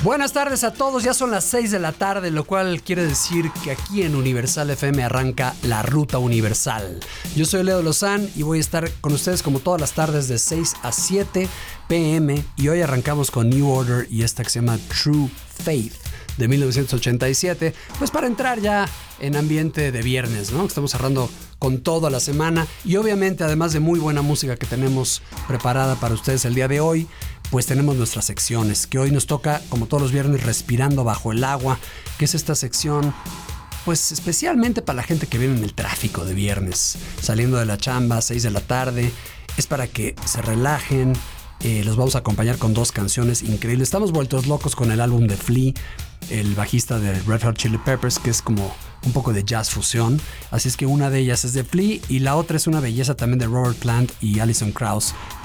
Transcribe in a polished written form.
Buenas tardes a todos, ya son las 6 de la tarde, lo cual quiere decir que aquí en Universal FM arranca la Ruta Universal. Yo soy Leo Lozán y voy a estar con ustedes como todas las tardes de 6 a 7 p.m. y hoy arrancamos con New Order y esta que se llama True Faith de 1987, pues para entrar ya en ambiente de viernes, ¿no? Estamos cerrando con toda la semana y obviamente además de muy buena música que tenemos preparada para ustedes el día de hoy, pues tenemos nuestras secciones, que hoy nos toca, como todos los viernes, Respirando Bajo el Agua, que es esta sección, pues especialmente para la gente que viene en el tráfico de viernes, saliendo de la chamba, 6 de la tarde, es para que se relajen. Los vamos a acompañar con dos canciones increíbles. Estamos vueltos locos con el álbum de Flea, el bajista de Red Hot Chili Peppers, que es como un poco de jazz fusión. Así es que una de ellas es de Flea y la otra es una belleza también de Robert Plant y Alison Krauss,